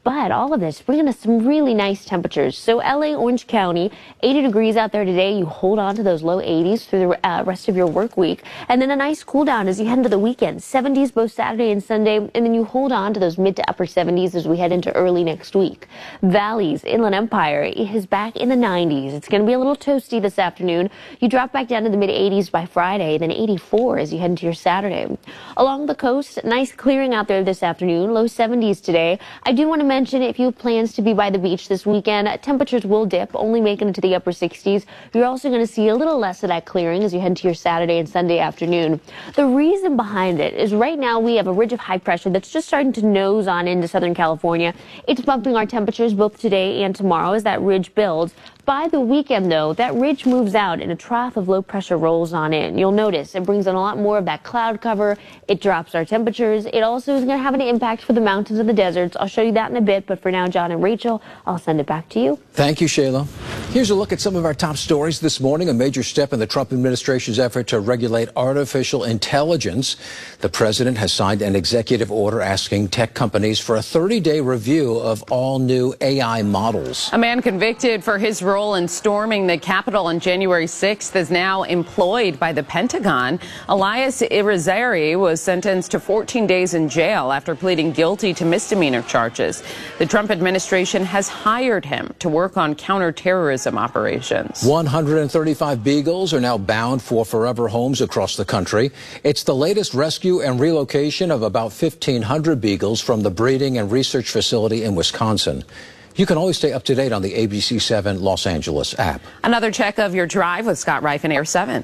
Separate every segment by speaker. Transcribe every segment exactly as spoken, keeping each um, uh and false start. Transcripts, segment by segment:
Speaker 1: But all of this bringing us some really nice temperatures. So L A, Orange County, eighty degrees out there today. You hold on to those low eighties through the uh, rest of your work week. And then a nice cool down as you head into the weekend. seventies both Saturday and Sunday. And then you hold on to those mid to upper seventies as we head into early next week. Valleys, Inland Empire is back in the nineties. It's going to be a little toasty this afternoon. You drop back down to the mid eighties by Friday, then eighty-four as you head into your Saturday. Along the coast, nice clearing out there this afternoon. Low seventies today. I do want to mention if you have plans to be by the beach this weekend, temperatures will dip, only making it to the upper sixties. You're also going to see a little less of that clearing as you head to your Saturday and Sunday afternoon. The reason behind it is right now we have a ridge of high pressure that's just starting to nose on into Southern California. It's bumping our temperatures both today and tomorrow as that ridge builds. By the weekend, though, that ridge moves out and a trough of low pressure rolls on in. You'll notice it brings in a lot more of that cloud cover. It drops our temperatures. It also is going to have an impact for the mountains and the deserts. I'll show you that in a bit. But for now, John and Rachel, I'll send it back to you.
Speaker 2: Thank you, Shayla. Here's a look at some of our top stories this morning. A major step in the Trump administration's effort to regulate artificial intelligence. The president has signed an executive order asking tech companies for a thirty-day review of all new A I models.
Speaker 3: A man convicted for his role in storming the Capitol on January sixth is now employed by the Pentagon. Elias Irizarry was sentenced to fourteen days in jail after pleading guilty to misdemeanor charges. The Trump administration has hired him to work on counterterrorism operations.
Speaker 2: one hundred thirty-five beagles are now bound for forever homes across the country. It's the latest rescue and relocation of about fifteen hundred beagles from the breeding and research facility in Wisconsin. You can always stay up to date on the A B C seven Los Angeles app.
Speaker 3: Another check of your drive with Scott Reif and Air seven.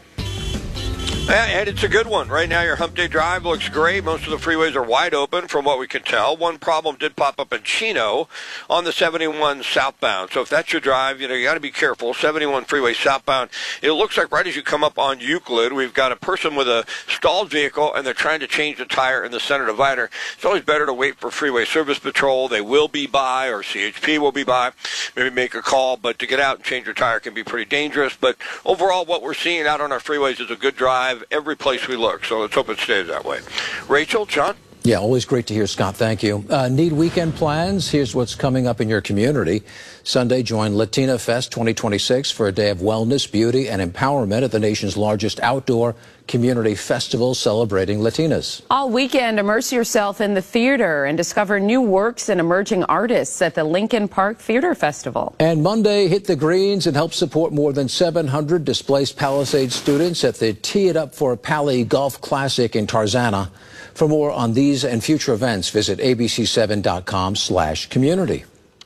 Speaker 4: And it's a good one. Right now, your Hump Day Drive looks great. Most of the freeways are wide open from what we can tell. One problem did pop up in Chino on the seventy-one southbound. So if that's your drive, you know, you got to be careful. seventy-one freeway southbound. It looks like right as you come up on Euclid, we've got a person with a stalled vehicle, and they're trying to change the tire in the center divider. It's always better to wait for Freeway Service Patrol. They will be by, or C H P will be by. Maybe make a call, but to get out and change your tire can be pretty dangerous. But overall, what we're seeing out on our freeways is a good drive every place we look, so let's hope it stays that way. Rachel, John?
Speaker 2: Yeah, always great to hear, Scott. Thank you. Uh, need weekend plans? Here's what's coming up in your community. Sunday, join Latina Fest twenty twenty-six for a day of wellness, beauty, and empowerment at the nation's largest outdoor community festival celebrating Latinas.
Speaker 3: All weekend, immerse yourself in the theater and discover new works and emerging artists at the Lincoln Park Theater Festival.
Speaker 2: And Monday, hit the greens and help support more than seven hundred displaced Palisades students at the Tee It Up for Pali Golf Classic in Tarzana. For more on these and future events, visit A B C seven dot com slash community.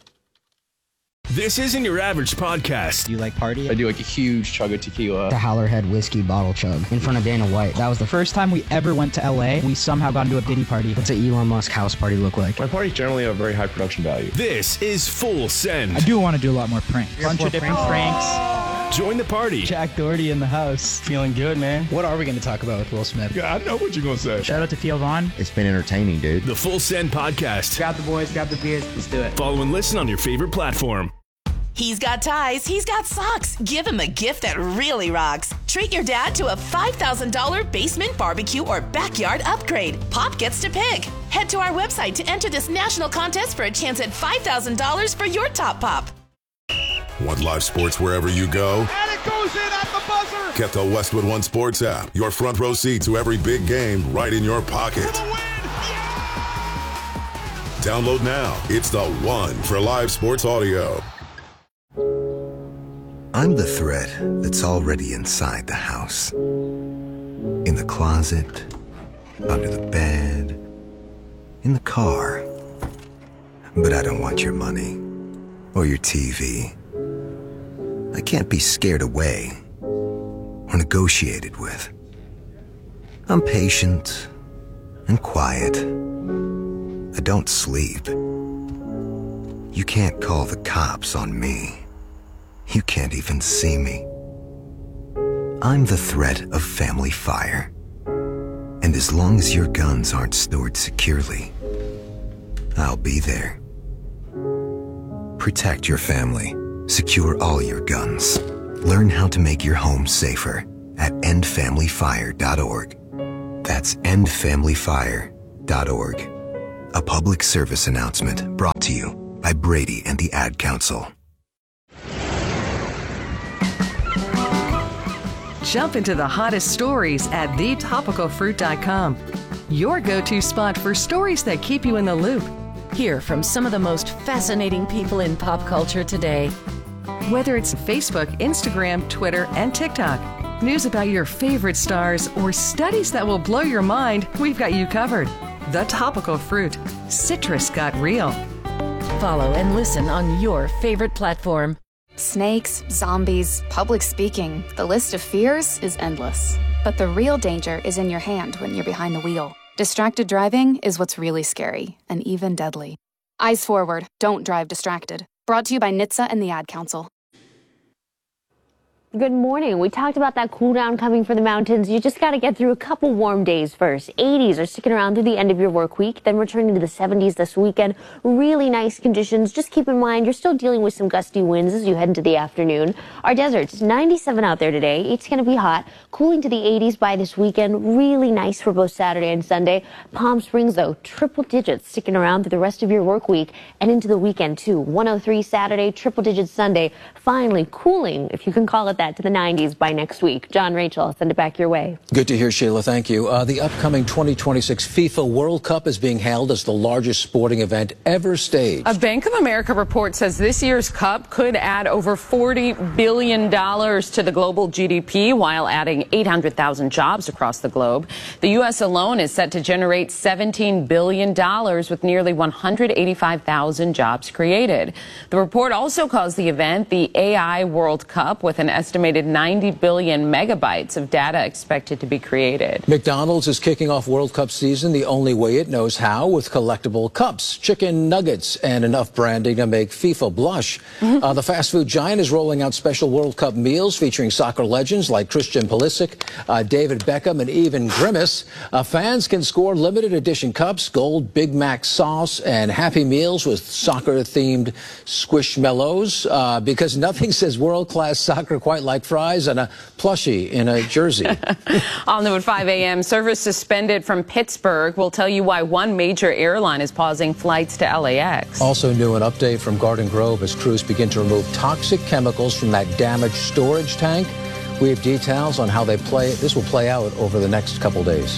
Speaker 5: This isn't your average podcast.
Speaker 6: Do you like party?
Speaker 7: I do like a huge chug of tequila.
Speaker 6: The Howlerhead whiskey bottle chug in front of Dana White. That was the first time we ever went to L A. We somehow got into a Diddy party. What's an Elon Musk house party look like?
Speaker 7: My parties generally have very high production value.
Speaker 5: This is Full Send.
Speaker 8: I do want to do a lot more pranks. A bunch of different pranks. pranks.
Speaker 5: Join the party.
Speaker 8: Jack Doherty in the house.
Speaker 6: Feeling good, man. What are we going to talk about with Will Smith?
Speaker 7: Yeah, I know what you're going to say.
Speaker 8: Shout out to Theo Vaughn.
Speaker 9: It's been entertaining, dude.
Speaker 5: The Full Send podcast.
Speaker 8: Grab the boys, grab the beers. Let's do it.
Speaker 5: Follow and listen on your favorite platform.
Speaker 10: He's got ties, he's got socks. Give him a gift that really rocks. Treat your dad to a five thousand dollars basement barbecue or backyard upgrade. Pop gets to pick. Head to our website to enter this national contest for a chance at five thousand dollars for your top pop.
Speaker 11: Want live sports wherever you go?
Speaker 12: And it goes in at the buzzer!
Speaker 11: Get the Westwood One Sports app. Your front row seat to every big game right in your pocket. Download now. It's the one for live sports audio.
Speaker 13: I'm the thread that's already inside the house. In the closet, under the bed, in the car. But I don't want your money or your T V. I can't be scared away or negotiated with. I'm patient and quiet. I don't sleep. You can't call the cops on me. You can't even see me. I'm the threat of family fire. And as long as your guns aren't stored securely, I'll be there. Protect your family. Secure all your guns. Learn how to make your home safer at end family fire dot org. That's end family fire dot org. A public service announcement brought to you by Brady and the Ad Council.
Speaker 9: Jump into the hottest stories at the topical fruit dot com. Your go-to spot for stories that keep you in the loop. Hear from some of the most fascinating people in pop culture today. Whether it's Facebook, Instagram, Twitter, and TikTok, news about your favorite stars, or studies that will blow your mind, we've got you covered. The Topical Fruit. Citrus got real. Follow and listen on your favorite platform.
Speaker 14: Snakes, zombies, public speaking. The list of fears is endless. But the real danger is in your hand when you're behind the wheel. Distracted driving is what's really scary and even deadly. Eyes forward. Don't drive distracted. Brought to you by N H T S A and the Ad Council.
Speaker 1: Good morning. We talked about that cool down coming for the mountains. You just got to get through a couple warm days first. eighties are sticking around through the end of your work week, then returning to the seventies this weekend. Really nice conditions. Just keep in mind you're still dealing with some gusty winds as you head into the afternoon. Our deserts, ninety-seven out there today. It's going to be hot. Cooling to the eighties by this weekend. Really nice for both Saturday and Sunday. Palm Springs, though, triple digits sticking around through the rest of your work week and into the weekend, too. one oh three Saturday, triple digits Sunday. Finally cooling, if you can call it that, to the nineties by next week. John, Rachel, I'll send it back your way.
Speaker 2: Good to hear, Sheila. Thank you. Uh, the upcoming twenty twenty-six FIFA World Cup is being held as the largest sporting event ever staged.
Speaker 3: A Bank of America report says this year's Cup could add over forty billion dollars to the global G D P while adding eight hundred thousand jobs across the globe. The U S alone is set to generate seventeen billion dollars with nearly one hundred eighty-five thousand jobs created. The report also calls the event the A I World Cup, with an estimated ninety billion megabytes of data expected to be created.
Speaker 2: McDonald's is kicking off World Cup season the only way it knows how, with collectible cups, chicken nuggets, and enough branding to make FIFA blush. uh, the fast food giant is rolling out special World Cup meals featuring soccer legends like Christian Pulisic, uh, David Beckham, and even Grimace. Uh, fans can score limited edition cups, gold Big Mac sauce, and Happy Meals with soccer-themed squishmallows, uh, because nothing says world-class soccer quite like fries and a plushie in a jersey.
Speaker 3: All new at five a m, service suspended from Pittsburgh. We'll tell you why one major airline is pausing flights to L A X.
Speaker 2: Also new, an update from Garden Grove as crews begin to remove toxic chemicals from that damaged storage tank. We have details on how they play. This will play out over the next couple days.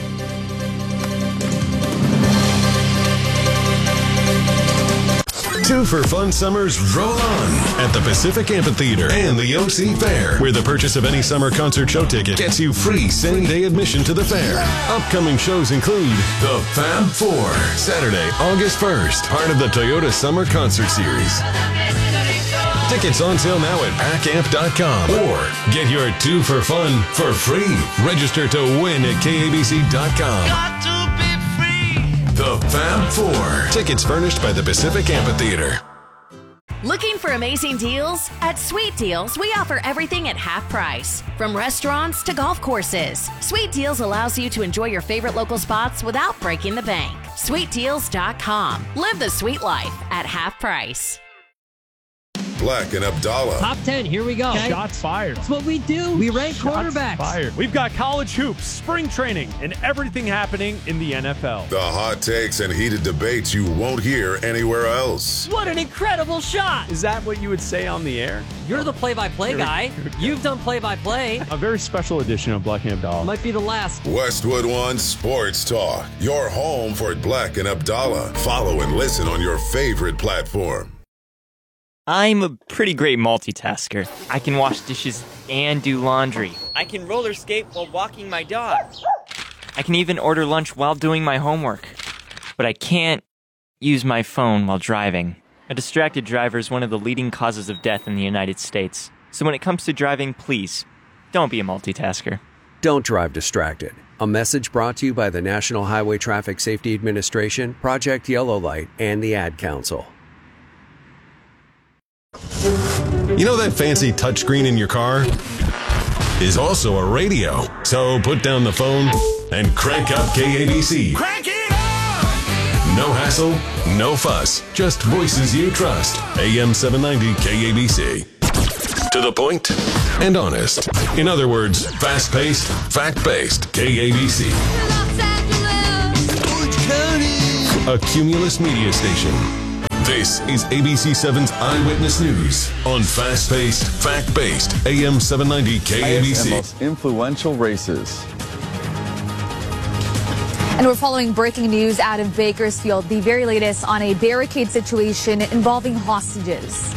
Speaker 15: Two for Fun Summers roll on at the Pacific Amphitheater and the O C Fair, where the purchase of any summer concert show ticket gets you free same-day admission to the fair. Upcoming shows include the Fab Four, Saturday, August first, part of the Toyota Summer Concert Series. Tickets on sale now at pack amp dot com, or get your two for fun for free. Register to win at K A B C dot com. The Fab Four. Tickets furnished by the Pacific Amphitheater.
Speaker 16: Looking for amazing deals? At Sweet Deals, we offer everything at half price. From restaurants to golf courses, Sweet Deals allows you to enjoy your favorite local spots without breaking the bank. sweet deals dot com. Live the sweet life at half price.
Speaker 11: Black and Abdallah.
Speaker 17: Top ten, here we go. Okay.
Speaker 18: Shots fired.
Speaker 17: That's what we do. We rank
Speaker 18: Shots
Speaker 17: quarterbacks.
Speaker 18: Fired. We've got college hoops, spring training, and everything happening in the N F L.
Speaker 11: The hot takes and heated debates you won't hear anywhere else.
Speaker 17: What an incredible shot.
Speaker 18: Is that what you would say on the air?
Speaker 17: You're the play-by-play guy. You've done play-by-play.
Speaker 18: A very special edition of Black and Abdallah.
Speaker 17: Might be the last.
Speaker 11: Westwood One Sports Talk. Your home for Black and Abdallah. Follow and listen on your favorite platform.
Speaker 19: I'm a pretty great multitasker. I can wash dishes and do laundry. I can roller skate while walking my dog. I can even order lunch while doing my homework. But I can't use my phone while driving. A distracted driver is one of the leading causes of death in the United States. So when it comes to driving, please, don't be a multitasker.
Speaker 20: Don't drive distracted. A message brought to you by the National Highway Traffic Safety Administration, Project Yellow Light, and the Ad Council.
Speaker 15: You know that fancy touchscreen in your car is also a radio. So put down the phone and crank up K A B C.
Speaker 12: Crank it up!
Speaker 15: No hassle, no fuss, just voices you trust. A M seven ninety K A B C. To the point and honest. In other words, fast-paced, fact-based K A B C. a Cumulus media station. This is A B C seven's Eyewitness News on fast-paced, fact-based A M seven ninety K A B C.
Speaker 21: Most influential races.
Speaker 22: And we're following breaking news out of Bakersfield, the very latest on a barricade situation involving hostages.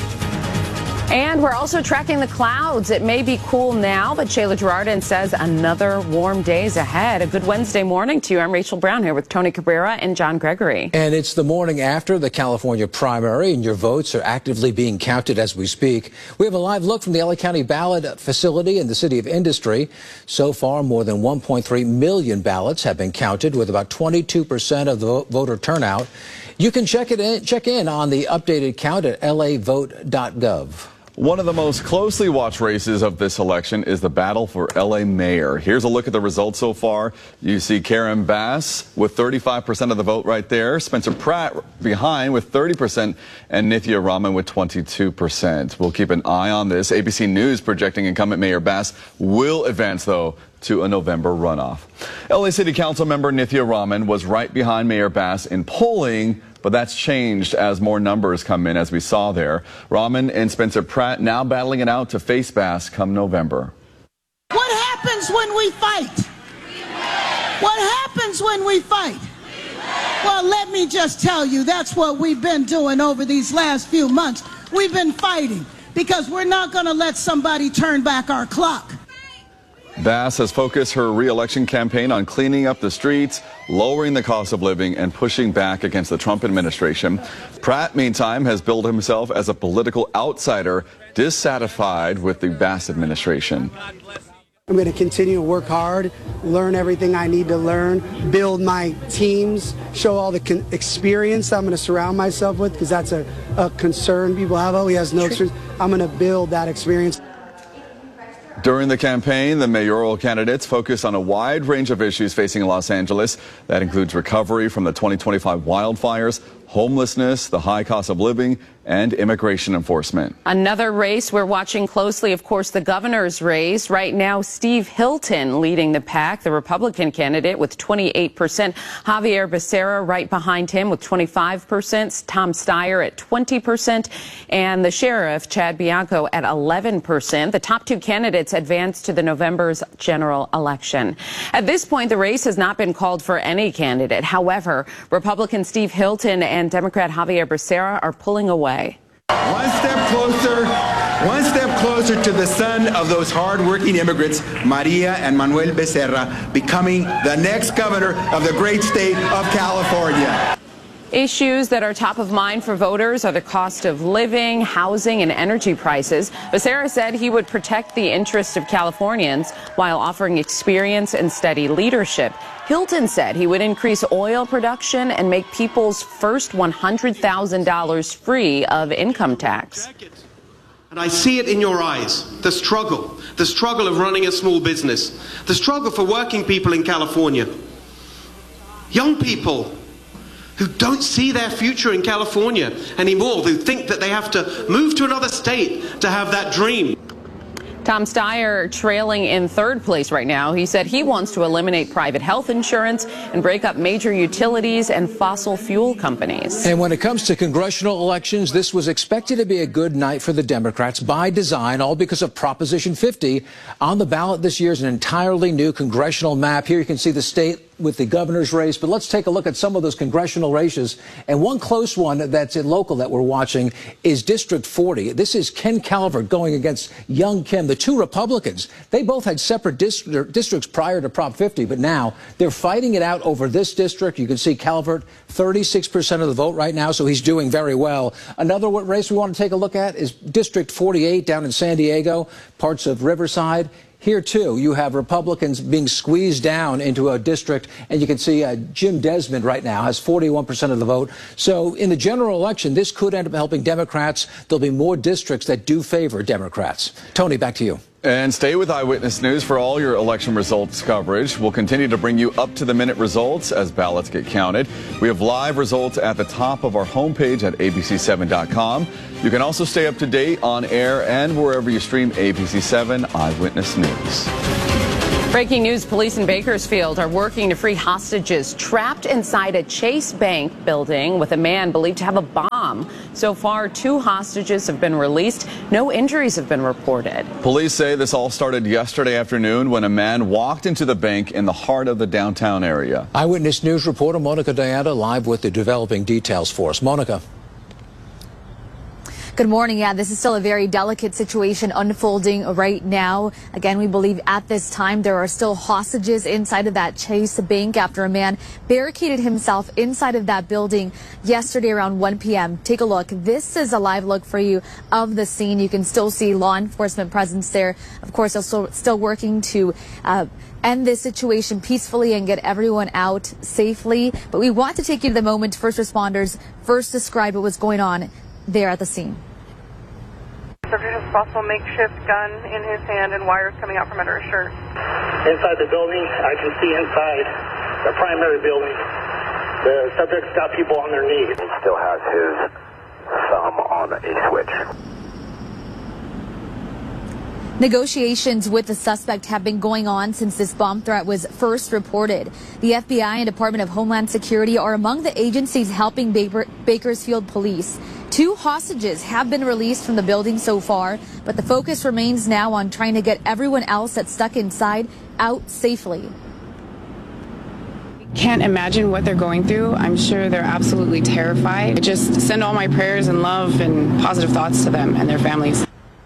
Speaker 3: And we're also tracking the clouds. It may be cool now, but Shayla Girardin says another warm days ahead. A good Wednesday morning to you. I'm Rachel Brown here with Tony Cabrera and John Gregory.
Speaker 2: And it's the morning after the California primary, and your votes are actively being counted as we speak. We have a live look from the L A County ballot facility in the City of Industry. So far, more than one point three million ballots have been counted, with about twenty-two percent of the voter turnout. You can check it in, check in on the updated count at L A vote dot gov.
Speaker 21: One of the most closely watched races of this election is the battle for L A mayor. Here's a look at the results so far. You see Karen Bass with thirty-five percent of the vote right there. Spencer Pratt behind with thirty percent and Nithya Raman with twenty-two percent. We'll keep an eye on this. A B C News projecting incumbent Mayor Bass will advance, though, to a November runoff. L A City Council member Nithya Raman was right behind Mayor Bass in polling, but that's changed as more numbers come in, as we saw there. Raman and Spencer Pratt now battling it out to face Bass come November.
Speaker 23: What happens when we fight? What happens when we fight? Well, let me just tell you, that's what we've been doing over these last few months. We've been fighting because we're not going to let somebody turn back our clock.
Speaker 21: Bass has focused her re-election campaign on cleaning up the streets, lowering the cost of living, and pushing back against the Trump administration. Pratt, meantime, has billed himself as a political outsider, dissatisfied with the Bass administration.
Speaker 24: I'm going to continue to work hard, learn everything I need to learn, build my teams, show all the con- experience I'm going to surround myself with, because that's a, a concern people have. Oh, he has no experience. I'm going to build that experience.
Speaker 21: During the campaign, the mayoral candidates focused on a wide range of issues facing Los Angeles. That includes recovery from the twenty twenty-five wildfires, homelessness, the high cost of living, and immigration enforcement.
Speaker 3: Another race we're watching closely, of course, the governor's race. Right now, Steve Hilton leading the pack, the Republican candidate, with twenty-eight percent. Javier Becerra right behind him with twenty-five percent. Tom Steyer at twenty percent. And the sheriff, Chad Bianco, at eleven percent. The top two candidates advance to the November's general election. At this point, the race has not been called for any candidate. However, Republican Steve Hilton and Democrat Javier Becerra are pulling away.
Speaker 25: One step closer, one step closer to the son of those hard-working immigrants, Maria and Manuel Becerra, becoming the next governor of the great state of California.
Speaker 3: Issues that are top of mind for voters are the cost of living, housing, and energy prices. Becerra said he would protect the interests of Californians while offering experience and steady leadership. Hilton said he would increase oil production and make people's first one hundred thousand dollars free of income tax.
Speaker 26: And I see it in your eyes, the struggle, the struggle of running a small business, the struggle for working people in California. Young people who don't see their future in California anymore, who think that they have to move to another state to have that dream.
Speaker 3: Tom Steyer trailing in third place right now. He said he wants to eliminate private health insurance and break up major utilities and fossil fuel companies.
Speaker 2: And when it comes to congressional elections, this was expected to be a good night for the Democrats by design, all because of Proposition fifty. On the ballot this year is an entirely new congressional map. Here you can see the state with the governor's race, but let's take a look at some of those congressional races. And one close one that's in local that we're watching is District forty. This is Ken Calvert going against Young Kim, the two Republicans. They both had separate dist- districts prior to Prop fifty, but now they're fighting it out over this district. You can see Calvert, thirty-six percent of the vote right now, so he's doing very well. Another race we want to take a look at is District forty-eight down in San Diego, parts of Riverside. Here, too, you have Republicans being squeezed down into a district, and you can see uh, Jim Desmond right now has forty-one percent of the vote. So in the general election, this could end up helping Democrats. There'll be more districts that do favor Democrats. Tony, back to you.
Speaker 21: And stay with Eyewitness News for all your election results coverage. We'll continue to bring you up-to-the-minute results as ballots get counted. We have live results at the top of our homepage at A B C seven dot com. You can also stay up to date on air and wherever you stream A B C seven Eyewitness News.
Speaker 3: Breaking news, police in Bakersfield are working to free hostages trapped inside a Chase Bank building with a man believed to have a bomb. So far, two hostages have been released. No injuries have been reported.
Speaker 21: Police say this all started yesterday afternoon when a man walked into the bank in the heart of the downtown area.
Speaker 2: Eyewitness News reporter Monica Diana live with the developing details for us. Monica.
Speaker 22: Good morning. Yeah, this is still a very delicate situation unfolding right now. Again, we believe at this time there are still hostages inside of that Chase Bank after a man barricaded himself inside of that building yesterday around one p m Take a look. This is a live look for you of the scene. You can still see law enforcement presence there. Of course, they're still, still working to uh, end this situation peacefully and get everyone out safely. But we want to take you to the moment first responders first described what was going on there at the scene.
Speaker 4: There's a possible makeshift gun in his hand and wires coming out from under his shirt.
Speaker 5: Inside the building, I can see inside the primary building, the subject's got people on their knees.
Speaker 6: He still has his thumb on a switch.
Speaker 22: Negotiations with the suspect have been going on since this bomb threat was first reported. The F B I and Department of Homeland Security are among the agencies helping Baker Bakersfield police. Two hostages have been released from the building so far, but the focus remains now on trying to get everyone else that's stuck inside out safely.
Speaker 7: Can't imagine what they're going through. I'm sure they're absolutely terrified. I just send all my prayers and love and positive thoughts to them and their families.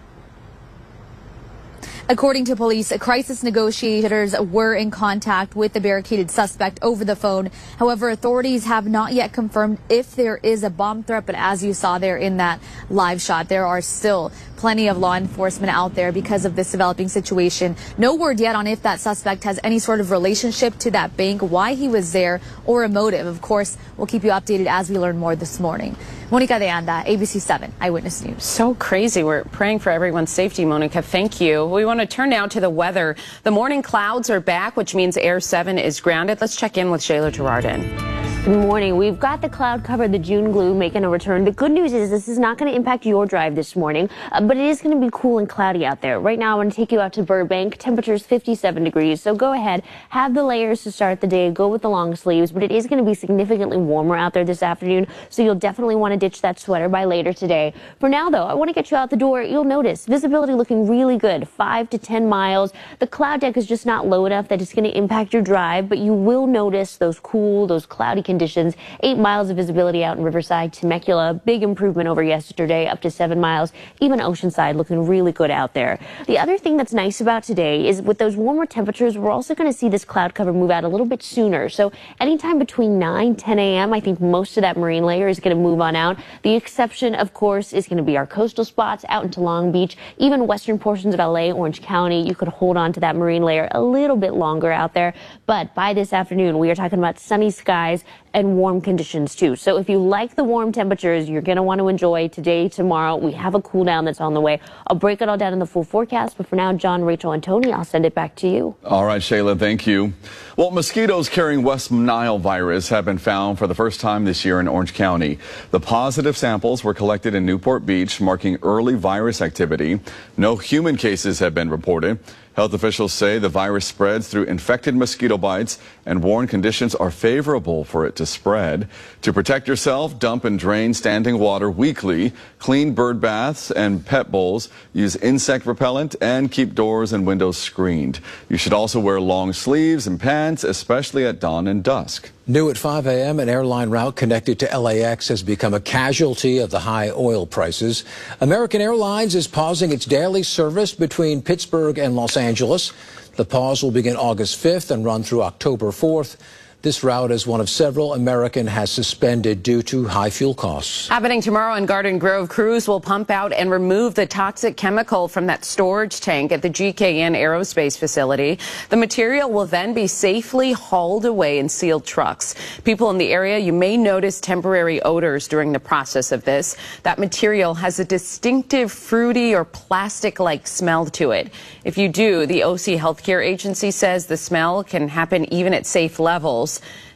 Speaker 22: According to police, crisis negotiators were in contact with the barricaded suspect over the phone. However, authorities have not yet confirmed if there is a bomb threat. But as you saw there in that live shot, there are still plenty of law enforcement out there because of this developing situation. No word yet on if that suspect has any sort of relationship to that bank, why he was there, or a motive. Of course, we'll keep you updated as we learn more this morning. Monica de Anda, A B C seven Eyewitness News.
Speaker 3: So crazy. We're praying for everyone's safety, Monica. Thank you. We want to turn now to the weather. The morning clouds are back, which means Air seven is grounded. Let's check in with Shayla Girardin.
Speaker 1: Good morning. We've got the cloud cover, the June glue making a return. The good news is this is not going to impact your drive this morning, uh, but it is going to be cool and cloudy out there. Right now, I want to take you out to Burbank. Temperature's fifty-seven degrees, so go ahead, have the layers to start the day, go with the long sleeves, but it is going to be significantly warmer out there this afternoon, so you'll definitely want to ditch that sweater by later today. For now, though, I want to get you out the door. You'll notice visibility looking really good, five to ten miles. The cloud deck is just not low enough that it's going to impact your drive, but you will notice those cool, those cloudy conditions. Conditions. Eight miles of visibility out in Riverside, Temecula, big improvement over yesterday, up to seven miles. Even Oceanside looking really good out there. The other thing that's nice about today is with those warmer temperatures, we're also going to see this cloud cover move out a little bit sooner. So anytime between nine, ten a m, I think most of that marine layer is going to move on out. The exception, of course, is going to be our coastal spots out into Long Beach, even western portions of L A, Orange County. You could hold on to that marine layer a little bit longer out there. But by this afternoon, we are talking about sunny skies and warm conditions too. So if you like the warm temperatures, you're going to want to enjoy today, tomorrow. We have a cool down that's on the way. I'll break it all down in the full forecast, but for now, John, Rachel, and Tony, I'll send it back to you.
Speaker 21: All right, Shayla, thank you. Well, mosquitoes carrying West Nile virus have been found for the first time this year in Orange County. The positive samples were collected in Newport Beach, marking early virus activity. No human cases have been reported. Health officials say the virus spreads through infected mosquito bites and warn conditions are favorable for it to spread. To protect yourself, dump and drain standing water weekly, clean bird baths and pet bowls, use insect repellent, and keep doors and windows screened. You should also wear long sleeves and pants, especially at dawn and dusk.
Speaker 2: New at five a m, an airline route connected to L A X has become a casualty of the high oil prices. American Airlines is pausing its daily service between Pittsburgh and Los Angeles. The pause will begin August fifth and run through October fourth. This route is one of several American has suspended due to high fuel costs.
Speaker 3: Happening tomorrow in Garden Grove, crews will pump out and remove the toxic chemical from that storage tank at the G K N Aerospace facility. The material will then be safely hauled away in sealed trucks. People in the area, you may notice temporary odors during the process of this. That material has a distinctive fruity or plastic-like smell to it. If you do, the O C Healthcare Agency says the smell can happen even at safe levels.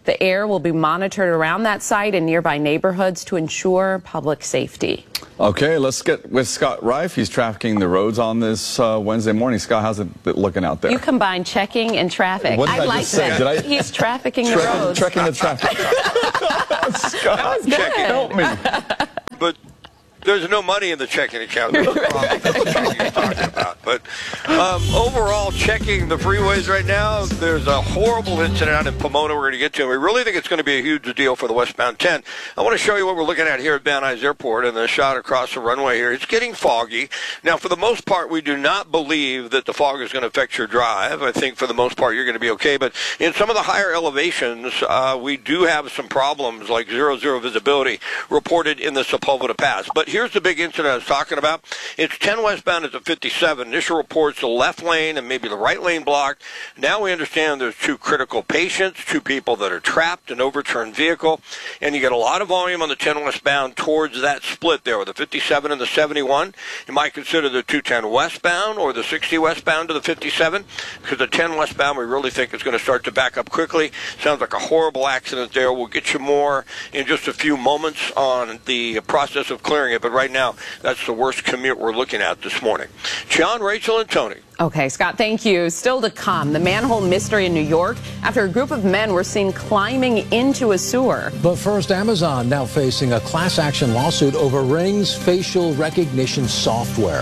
Speaker 3: The air will be monitored around that site and nearby neighborhoods to ensure public safety.
Speaker 21: Okay, let's get with Scott Reif. He's trafficking the roads on this uh, Wednesday morning. Scott, how's it looking out there?
Speaker 3: You combine checking and traffic.
Speaker 21: What did
Speaker 3: I,
Speaker 21: I
Speaker 3: like
Speaker 21: just say?
Speaker 3: that.
Speaker 21: Did I-
Speaker 3: He's trafficking the
Speaker 21: Trekking-
Speaker 3: roads.
Speaker 21: Trekking the traffic. Scott,
Speaker 3: Checking.
Speaker 21: help me.
Speaker 8: But there's no money in the checking account. That's the problem. That's the checking you're talking about. But um, overall, checking the freeways right now, there's a horrible incident out in Pomona we're going to get to. And we really think it's going to be a huge deal for the westbound ten. I want to show you what we're looking at here at Van Nuys Airport and the shot across the runway here. It's getting foggy. Now, for the most part, we do not believe that the fog is going to affect your drive. I think for the most part, you're going to be okay. But in some of the higher elevations, uh, we do have some problems like zero, zero visibility reported in the Sepulveda Pass. But here's the big incident I was talking about. It's ten westbound at the fifty-seven. Initial reports the left lane and maybe the right lane blocked. Now we understand there's two critical patients, two people that are trapped, an overturned vehicle, and you get a lot of volume on the ten westbound towards that split there with the fifty-seven and the seventy-one. You might consider the two ten westbound or the sixty westbound to the fifty-seven, because the ten westbound we really think is going to start to back up quickly. Sounds like a horrible accident there. We'll get you more in just a few moments on the process of clearing it, but right now that's the worst commute we're looking at this morning. John, Rachel, and Tony.
Speaker 3: Okay, Scott, thank you. Still to come, the manhole mystery in New York after a group of men were seen climbing into a sewer.
Speaker 2: But first, Amazon now facing a class action lawsuit over Ring's facial recognition software.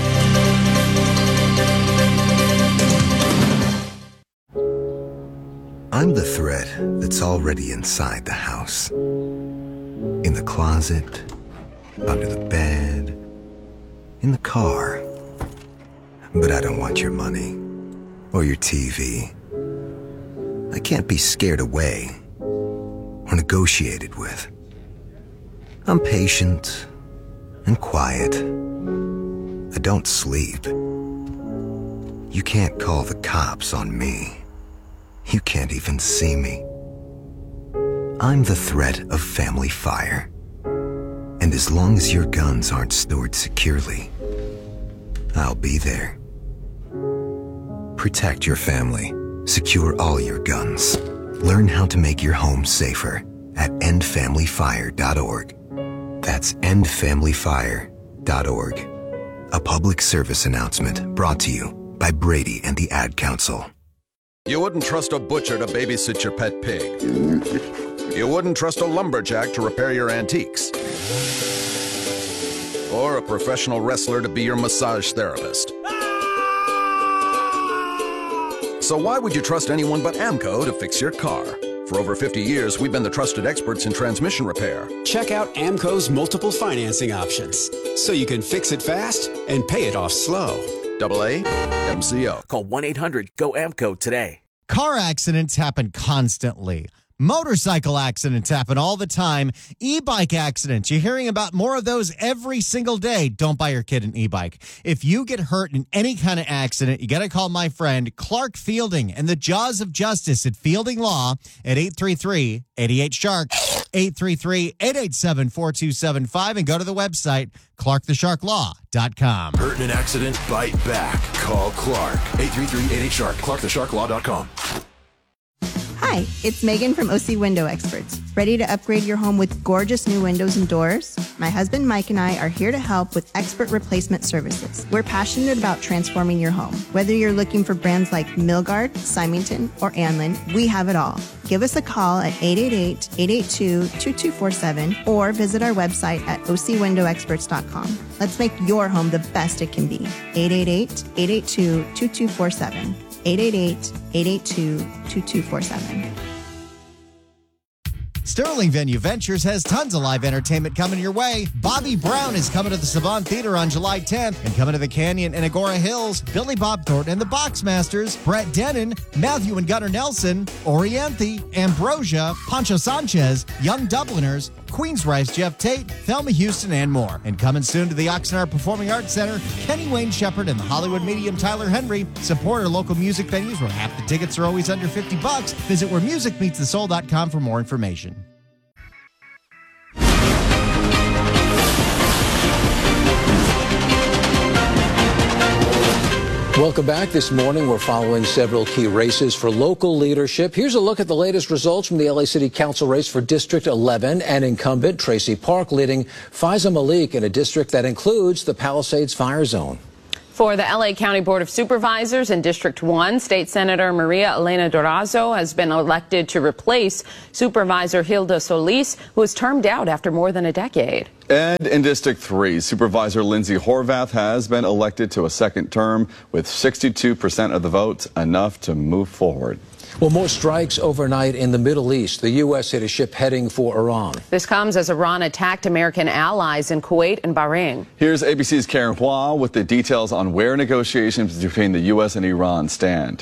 Speaker 9: I'm the threat that's already inside the house. In the closet, under the bed, in the car. But I don't want your money or your T V. I can't be scared away or negotiated with. I'm patient and quiet. I don't sleep. You can't call the cops on me. You can't even see me. I'm the threat of family fire. And as long as your guns aren't stored securely, I'll be there. Protect your family. Secure all your guns. Learn how to make your home safer at end family fire dot org. That's end family fire dot org. A public service announcement brought to you by Brady and the Ad Council.
Speaker 10: You wouldn't trust a butcher to babysit your pet pig. You wouldn't trust a lumberjack to repair your antiques. Or a professional wrestler to be your massage therapist. So why would you trust anyone but AMCO to fix your car? For over fifty years, we've been the trusted experts in transmission repair.
Speaker 13: Check out AMCO's multiple financing options, so you can fix it fast and pay it off slow.
Speaker 10: Double A M C O.
Speaker 14: Call one eight hundred G O A M C O today.
Speaker 16: Car accidents happen constantly. Motorcycle accidents happen all the time. E-bike accidents, you're hearing about more of those every single day. Don't buy your kid an e-bike. If you get hurt in any kind of accident, you got to call my friend Clark Fielding and the Jaws of Justice at Fielding Law at eight three three, eight eight, shark, eight three three, eight eight seven, four two seven five, and go to the website clark the shark law dot com.
Speaker 15: Hurt in an accident? Bite back. Call Clark. eight three three, eight eight, shark. clark the shark law dot com.
Speaker 27: Hi, it's Megan from O C Window Experts. Ready to upgrade your home with gorgeous new windows and doors? My husband Mike and I are here to help with expert replacement services. We're passionate about transforming your home. Whether you're looking for brands like Milgard, Symington, or Anlin, we have it all. Give us a call at eight eight eight, eight eight two, two two four seven or visit our website at o c window experts dot com. Let's make your home the best it can be. eight eight eight, eight eight two, two two four seven. eight eight eight, eight eight two, two two four seven.
Speaker 16: Sterling Venue Ventures has tons of live entertainment coming your way. Bobby Brown is coming to the Savant Theater on July tenth, and coming to the Canyon and Agora Hills, Billy Bob Thornton and the Boxmasters, Brett Denon, Matthew and Gunnar Nelson, Oriente, Ambrosia, Pancho Sanchez, Young Dubliners, Queensryche, Jeff Tate, Thelma Houston, and more. And coming soon to the Oxnard Performing Arts Center, Kenny Wayne Shepherd and the Hollywood medium Tyler Henry. Support our local music venues where half the tickets are always under fifty bucks. Visit where music meets the soul dot com for more information.
Speaker 2: Welcome back. This morning, we're following several key races for local leadership. Here's a look at the latest results from the L A City Council race for District eleven, and incumbent Tracy Park leading Faiza Malik in a district that includes the Palisades Fire Zone.
Speaker 3: For the L A County Board of Supervisors in District one, State Senator Maria Elena Durazo has been elected to replace Supervisor Hilda Solis, who was termed out after more than a decade.
Speaker 21: And in District three, Supervisor Lindsay Horvath has been elected to a second term with sixty-two percent of the votes, enough to move forward.
Speaker 2: Well, more strikes overnight in the Middle East. The U S hit a ship heading for Iran.
Speaker 3: This comes as Iran attacked American allies in Kuwait and Bahrain.
Speaker 21: Here's A B C's Karen Hua with the details on where negotiations between the U S and Iran stand.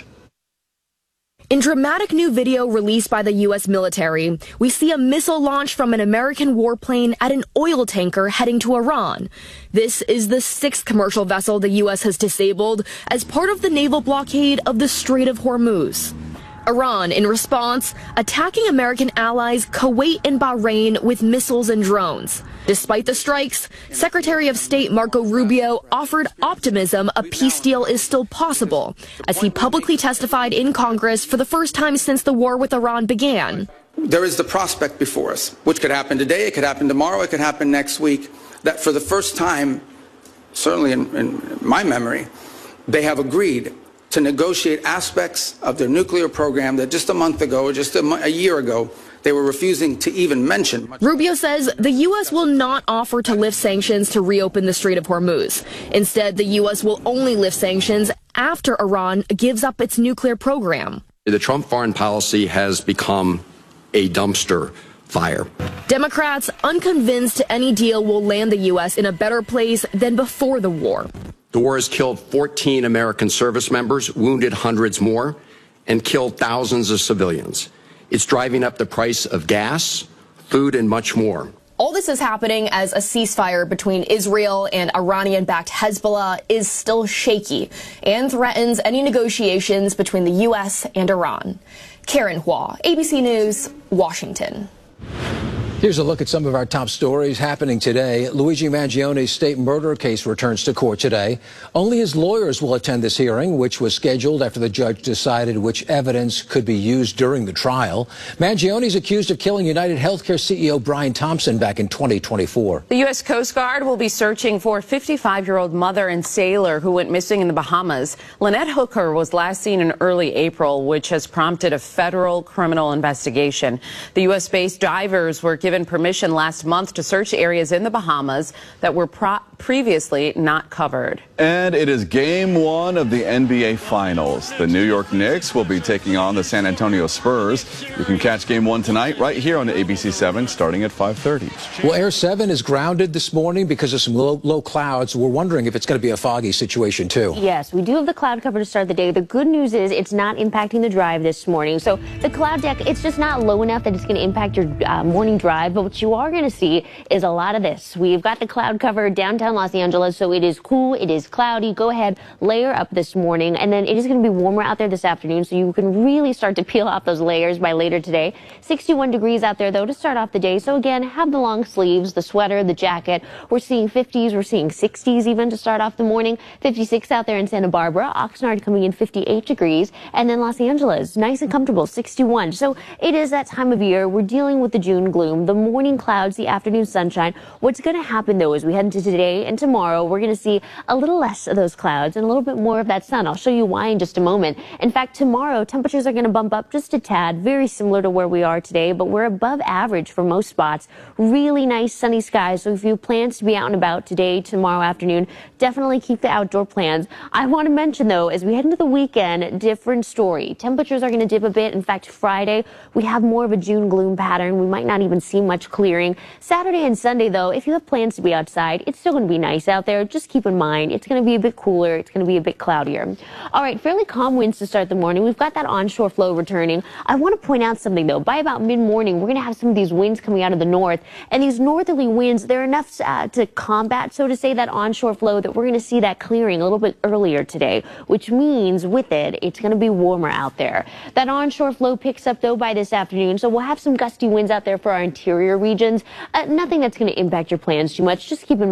Speaker 11: In dramatic new video released by the U S military, we see a missile launch from an American warplane at an oil tanker heading to Iran. This is the sixth commercial vessel the U S has disabled as part of the naval blockade of the Strait of Hormuz. Iran, in response, attacking American allies Kuwait and Bahrain with missiles and drones. Despite the strikes, Secretary of State Marco Rubio offered optimism a peace deal is still possible, as he publicly testified in Congress for the first time since the war with Iran began.
Speaker 12: There is the prospect before us, which could happen today, it could happen tomorrow, it could happen next week, that for the first time, certainly in, in my memory, they have agreed to negotiate aspects of their nuclear program that just a month ago or just a, a year ago they were refusing to even mention.
Speaker 11: Rubio says the U S will not offer to lift sanctions to reopen the Strait of Hormuz. Instead, the U S will only lift sanctions after Iran gives up its nuclear program.
Speaker 17: The Trump foreign policy has become a dumpster fire.
Speaker 11: Democrats unconvinced any deal will land the U S in a better place than before the war.
Speaker 17: The war has killed fourteen American service members, wounded hundreds more, and killed thousands of civilians. It's driving up the price of gas, food, and much more.
Speaker 11: All this is happening as a ceasefire between Israel and Iranian-backed Hezbollah is still shaky and threatens any negotiations between the U S and Iran. Karen Hua, A B C News, Washington.
Speaker 2: Here's a look at some of our top stories happening today. Luigi Mangioni's state murder case returns to court today. Only his lawyers will attend this hearing, which was scheduled after the judge decided which evidence could be used during the trial. Mangioni's accused of killing United Healthcare C E O Brian Thompson back in twenty twenty-four.
Speaker 3: The U S Coast Guard will be searching for fifty-five-year-old mother and sailor who went missing in the Bahamas. Lynette Hooker was last seen in early April, which has prompted a federal criminal investigation. The U S-based divers were given permission last month to search areas in the Bahamas that were pro previously not covered.
Speaker 21: And it is game one of the N B A Finals. The New York Knicks will be taking on the San Antonio Spurs. You can catch game one tonight right here on A B C seven starting at five thirty.
Speaker 2: Well, Air seven is grounded this morning because of some low, low clouds. We're wondering if it's going to be a foggy situation, too.
Speaker 1: Yes, we do have the cloud cover to start the day. The good news is it's not impacting the drive this morning. So the cloud deck, it's just not low enough that it's going to impact your uh, morning drive. But what you are going to see is a lot of this. We've got the cloud cover downtown Los Angeles, so it is cool, it is cloudy. Go ahead, layer up this morning, and then it is going to be warmer out there this afternoon, so you can really start to peel off those layers by later today. sixty-one degrees out there, though, to start off the day. So again, have the long sleeves, the sweater, the jacket. We're seeing fifties, we're seeing sixties even to start off the morning. fifty-six out there in Santa Barbara, Oxnard coming in fifty-eight degrees, and then Los Angeles, nice and comfortable, sixty-one. So it is that time of year. We're dealing with the June gloom, the morning clouds, the afternoon sunshine. What's going to happen, though, as we head into today and tomorrow, we're going to see a little less of those clouds and a little bit more of that sun. I'll show you why in just a moment. In fact, tomorrow, temperatures are going to bump up just a tad, very similar to where we are today, but we're above average for most spots. Really nice sunny skies. So if you have plans to be out and about today, tomorrow afternoon, definitely keep the outdoor plans. I want to mention, though, as we head into the weekend, different story. Temperatures are going to dip a bit. In fact, Friday, we have more of a June gloom pattern. We might not even see much clearing. Saturday and Sunday, though, if you have plans to be outside, it's still going to be nice out there. Just keep in mind, it's going to be a bit cooler. It's going to be a bit cloudier. All right, fairly calm winds to start the morning. We've got that onshore flow returning. I want to point out something, though. By about mid-morning, we're going to have some of these winds coming out of the north. And these northerly winds, they're enough uh, to combat, so to say, that onshore flow that we're going to see that clearing a little bit earlier today, which means with it, it's going to be warmer out there. That onshore flow picks up, though, by this afternoon, so we'll have some gusty winds out there for our interior regions. Uh, nothing that's going to impact your plans too much. Just keep in mind, the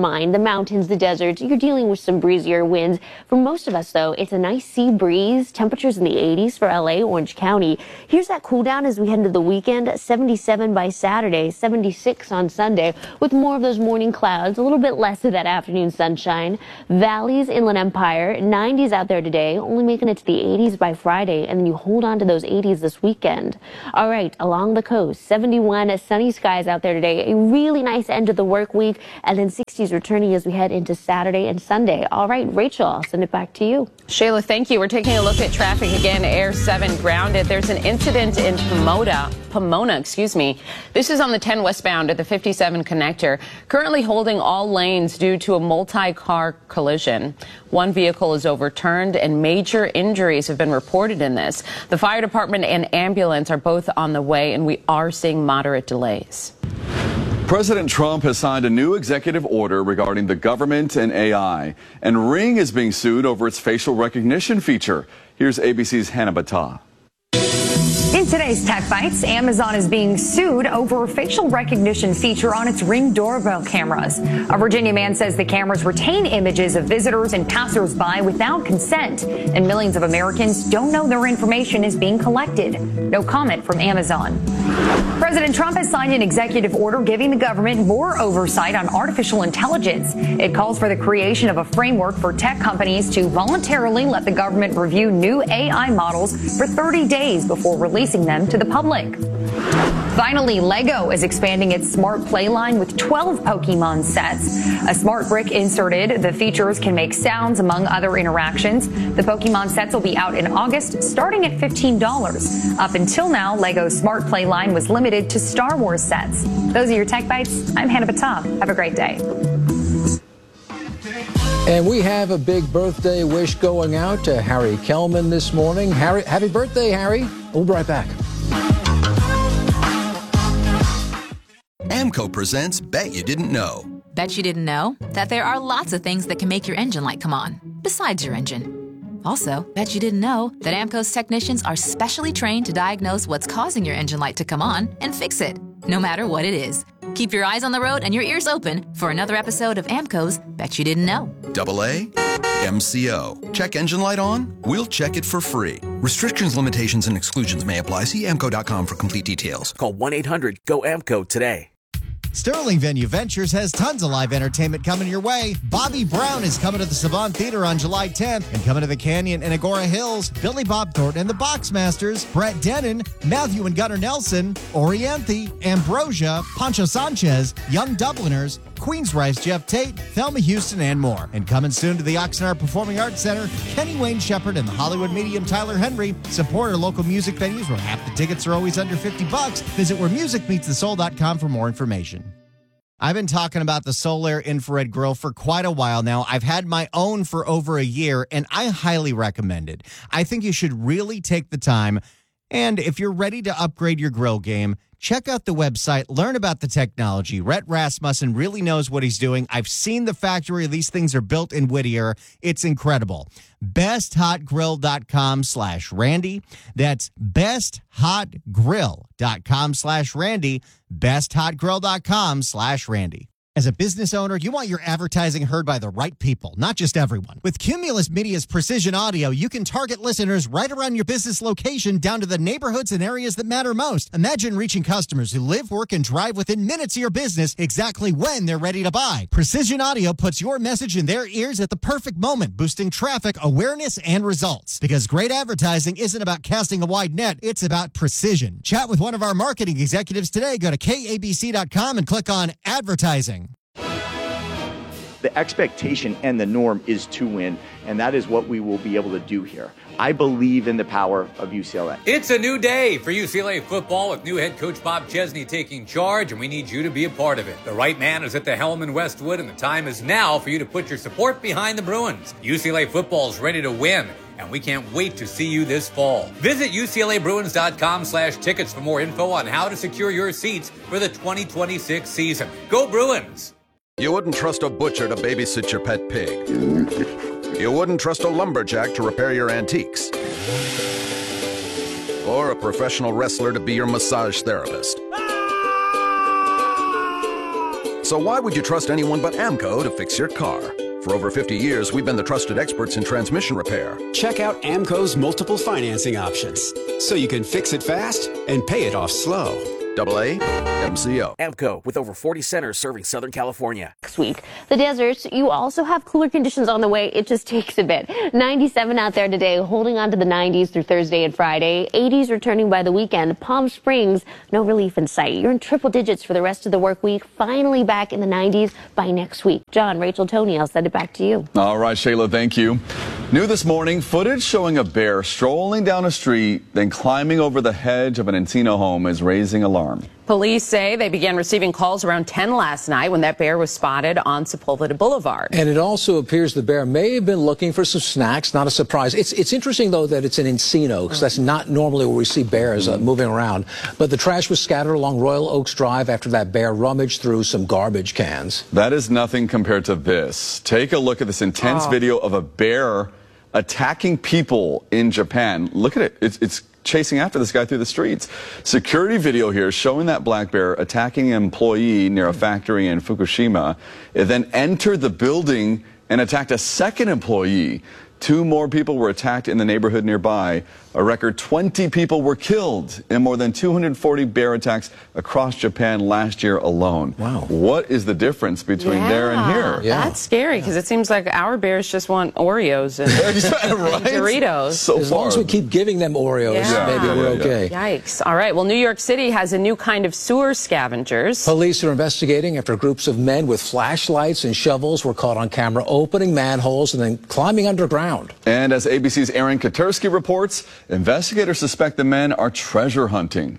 Speaker 1: mountains, the deserts, you're dealing with some breezier winds. For most of us, though, it's a nice sea breeze. Temperatures in the eighties for L A, Orange County. Here's that cool down as we head into the weekend. seventy-seven by Saturday, seventy-six on Sunday, with more of those morning clouds, a little bit less of that afternoon sunshine. Valleys, Inland Empire, nineties out there today, only making it to the eighties by Friday, and then you hold on to those eighties this weekend. All right, along the coast, seventy-one, sunny skies out there today. A really nice end of the work week, and then sixties returning as we head into Saturday and Sunday. All right, Rachel, I'll send it back to you.
Speaker 3: Shayla, thank you. We're taking a look at traffic again. Air seven grounded. There's an incident in Pomona, Pomona, excuse me. This is on the ten westbound at the fifty-seven connector, currently holding all lanes due to a multi-car collision. One vehicle is overturned and major injuries have been reported in this. The fire department and ambulance are both on the way, and we are seeing moderate delays.
Speaker 21: President Trump has signed a new executive order regarding the government and A I, and Ring is being sued over its facial recognition feature. Here's A B C's Hannah Battah.
Speaker 18: In today's Tech Bites, Amazon is being sued over a facial recognition feature on its Ring doorbell cameras. A Virginia man says the cameras retain images of visitors and passersby without consent, and millions of Americans don't know their information is being collected. No comment from Amazon. President Trump has signed an executive order giving the government more oversight on artificial intelligence. It calls for the creation of a framework for tech companies to voluntarily let the government review new A I models for thirty days before releasing them to the public. Finally, Lego is expanding its Smart Play line with twelve Pokemon sets. A smart brick inserted. The features can make sounds, among other interactions. The Pokemon sets will be out in August, starting at fifteen dollars. Up until now, Lego's Smart Play line was limited to Star Wars sets. Those are your Tech Bites. I'm Hannah Battah. Have a great day.
Speaker 2: And we have a big birthday wish going out to Harry Kelman this morning. Harry, happy birthday, Harry. We'll be right back.
Speaker 10: AMCO presents Bet You Didn't Know.
Speaker 19: Bet you didn't know that there are lots of things that can make your engine light come on, besides your engine. Also, bet you didn't know that AMCO's technicians are specially trained to diagnose what's causing your engine light to come on and fix it, no matter what it is. Keep your eyes on the road and your ears open for another episode of AMCO's Bet You Didn't Know.
Speaker 10: Double A, M C O. Check engine light on? We'll check it for free. Restrictions, limitations, and exclusions may apply. See amco dot com for complete details.
Speaker 14: Call one eight hundred G O A M C O today.
Speaker 16: Sterling Venue Ventures has tons of live entertainment coming your way. Bobby Brown is coming to the Savant Theater on July tenth, and coming to the Canyon and Agora Hills, Billy Bob Thornton and the Boxmasters, Brett Dennen, Matthew and Gunnar Nelson, Oriente, Ambrosia, Pancho Sanchez, Young Dubliners, Queensryche, Jeff Tate, Thelma Houston, and more. And coming soon to the Oxnard Performing Arts Center, Kenny Wayne Shepherd and the Hollywood medium Tyler Henry. Support our local music venues where half the tickets are always under fifty bucks. Visit where music meets the soul dot com for more information. I've been talking about the Solaire Infrared Grill for quite a while now. I've had my own for over a year, and I highly recommend it. I think you should really take the time, and if you're ready to upgrade your grill game, check out the website, learn about the technology. Rhett Rasmussen really knows what he's doing. I've seen the factory. These things are built in Whittier. It's incredible. best hot grill dot com slash Randy. That's best hot grill dot com slash Randy. best hot grill dot com slash Randy. As a business owner, you want your advertising heard by the right people, not just everyone. With Cumulus Media's Precision Audio, you can target listeners right around your business location down to the neighborhoods and areas that matter most. Imagine reaching customers who live, work, and drive within minutes of your business exactly when they're ready to buy. Precision Audio puts your message in their ears at the perfect moment, boosting traffic, awareness, and results. Because great advertising isn't about casting a wide net, it's about precision. Chat with one of our marketing executives today. Go to K A B C dot com and click on Advertising.
Speaker 20: The expectation and the norm is to win, and that is what we will be able to do here. I believe in the power of U C L A.
Speaker 23: It's a new day for U C L A football with new head coach Bob Chesney taking charge, and we need you to be a part of it. The right man is at the helm in Westwood, and the time is now for you to put your support behind the Bruins. U C L A football is ready to win, and we can't wait to see you this fall. Visit U C L A Bruins dot com slash tickets for more info on how to secure your seats for the twenty twenty-six season. Go Bruins!
Speaker 10: You wouldn't trust a butcher to babysit your pet pig. You wouldn't trust a lumberjack to repair your antiques. Or a professional wrestler to be your massage therapist. So why would you trust anyone but AMCO to fix your car? For over fifty years, we've been the trusted experts in transmission repair.
Speaker 13: Check out AMCO's multiple financing options, so you can fix it fast and pay it off slow.
Speaker 10: Double A M C O.
Speaker 14: AMCO, with over forty centers serving Southern California.
Speaker 1: Next week, the deserts, you also have cooler conditions on the way. It just takes a bit. ninety-seven out there today, holding on to the nineties through Thursday and Friday. eighties returning by the weekend. Palm Springs, no relief in sight. You're in triple digits for the rest of the work week. Finally back in the nineties by next week. John, Rachel, Tony, I'll send it back to you.
Speaker 21: All right, Shayla, thank you. New this morning, footage showing a bear strolling down a street, then climbing over the hedge of an Encino home is raising alarm.
Speaker 3: Police say they began receiving calls around ten last night when that bear was spotted on Sepulveda Boulevard.
Speaker 2: And it also appears the bear may have been looking for some snacks. Not a surprise. It's it's interesting, though, that it's an Encino, because that's not normally where we see bears uh, moving around. But the trash was scattered along Royal Oaks Drive after that bear rummaged through some garbage cans.
Speaker 21: That is nothing compared to this. Take a look at this intense
Speaker 3: Oh.
Speaker 21: video of a bear attacking people in Japan. Look at it. It's, it's chasing after this guy through the streets. Security video here showing that black bear attacking an employee near a factory in Fukushima. It then entered the building and attacked a second employee. Two more people were attacked in the neighborhood nearby. A record twenty people were killed in more than two hundred forty bear attacks across Japan last year alone. Wow. What is the difference between
Speaker 3: Yeah,
Speaker 21: there and here?
Speaker 3: That's scary because it seems like our bears just want Oreos and, and Doritos.
Speaker 21: So
Speaker 2: as long as we keep giving them Oreos,
Speaker 3: Yeah.
Speaker 2: maybe
Speaker 21: Yeah,
Speaker 2: we're
Speaker 21: yeah,
Speaker 2: okay.
Speaker 3: Yikes. All right. Well, New York City has a new kind of sewer scavengers.
Speaker 2: Police are investigating after groups of men with flashlights and shovels were caught on camera opening manholes and then climbing underground.
Speaker 21: And as A B C's Aaron Katursky reports, investigators suspect the men are treasure hunting.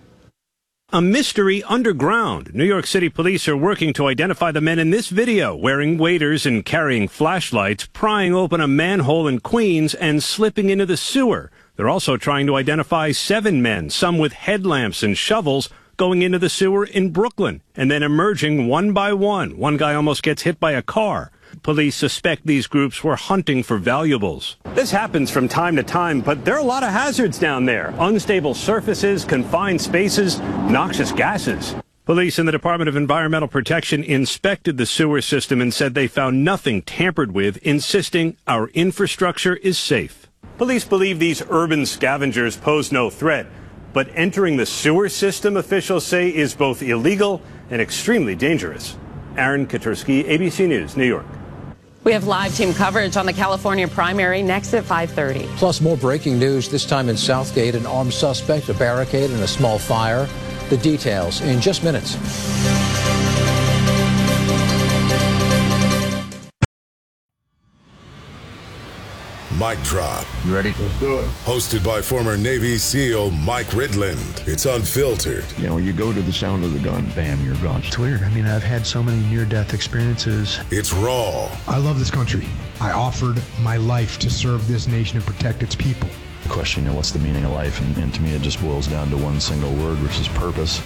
Speaker 4: A mystery underground. New York City police are working to identify the men in this video, wearing waders and carrying flashlights, prying open a manhole in Queens and slipping into the sewer. They're also trying to identify seven men, some with headlamps and shovels, going into the sewer in Brooklyn and then emerging one by one. One guy almost gets hit by a car. Police suspect these groups were hunting for valuables. This happens from time to time, but there are a lot of hazards down there. Unstable surfaces, confined spaces, noxious gases. Police in the Department of Environmental Protection inspected the sewer system and said they found nothing tampered with, insisting our infrastructure is safe. Police believe these urban scavengers pose no threat, but entering the sewer system, officials say, is both illegal and extremely dangerous. Aaron Katursky, A B C News, New York.
Speaker 3: We have live team coverage on the California primary next at five thirty.
Speaker 2: Plus, more breaking news, this time in Southgate, an armed suspect, a barricade, and a small fire. The details in just minutes.
Speaker 5: Mic Drop. You ready? Let's do it. Hosted by former Navy SEAL Mike Ridland. It's unfiltered.
Speaker 6: You know, you go to the sound of the gun, bam, you're gone. It's weird. I mean, I've had so many near-death experiences.
Speaker 5: It's raw.
Speaker 7: I love this country. I offered my life to serve this nation and protect its people.
Speaker 6: The question, you know, what's the meaning of life? And, and to me, it just boils down to one single word, which is purpose.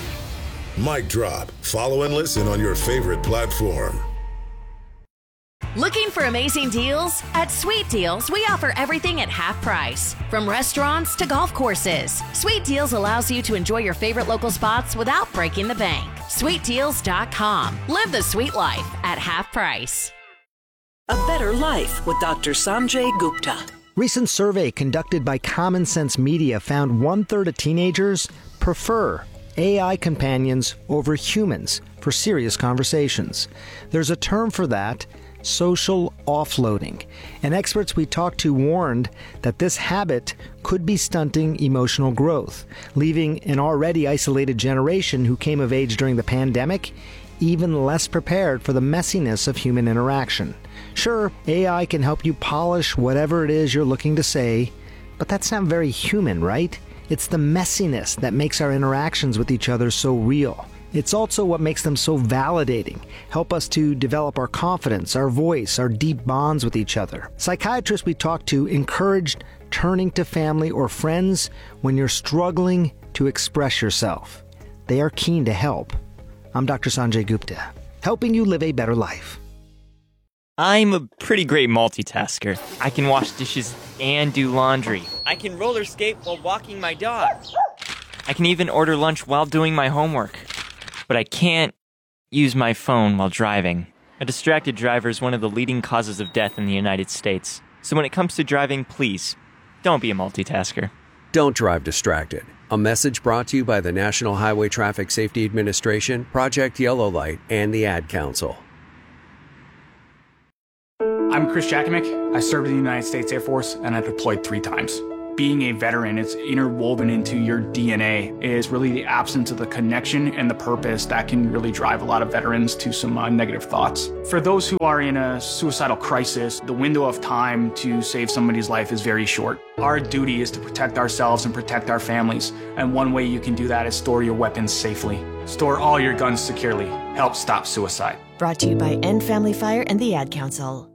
Speaker 5: Mic Drop. Follow and listen on your favorite platform.
Speaker 24: Looking for amazing deals? At Sweet Deals, we offer everything at half price. From restaurants to golf courses, Sweet Deals allows you to enjoy your favorite local spots without breaking the bank. sweet deals dot com. Live the sweet life at half price.
Speaker 25: A Better Life with Doctor Sanjay Gupta.
Speaker 26: Recent survey conducted by Common Sense Media found one-third of teenagers prefer A I companions over humans for serious conversations. There's a term for that, social offloading. And experts we talked to warned that this habit could be stunting emotional growth, leaving an already isolated generation who came of age during the pandemic even less prepared for the messiness of human interaction. Sure, A I can help you polish whatever it is you're looking to say, but that's not very human, right? It's the messiness that makes our interactions with each other so real. It's also what makes them so validating, help us to develop our confidence, our voice, our deep bonds with each other. Psychiatrists we talked to encouraged turning to family or friends when you're struggling to express yourself. They are keen to help. I'm Doctor Sanjay Gupta, helping you live a better life.
Speaker 28: I'm a pretty great multitasker. I can wash dishes and do laundry. I can roller skate while walking my dog. I can even order lunch while doing my homework. But I can't use my phone while driving. A distracted driver is one of the leading causes of death in the United States. So when it comes to driving, please, don't be a multitasker.
Speaker 8: Don't drive distracted. A message brought to you by the National Highway Traffic Safety Administration, Project Yellow Light, and the Ad Council.
Speaker 9: I'm Chris Jakimick. I served in the United States Air Force, and I deployed three times. Being a veteran, it's interwoven into your D N A. It is really the absence of the connection and the purpose that can really drive a lot of veterans to some uh, negative thoughts. For those who are in a suicidal crisis, the window of time to save somebody's life is very short. Our duty is to protect ourselves and protect our families, and one way you can do that is store your weapons safely. Store all your guns securely. Help stop suicide.
Speaker 11: Brought to you by End Family Fire and the Ad Council.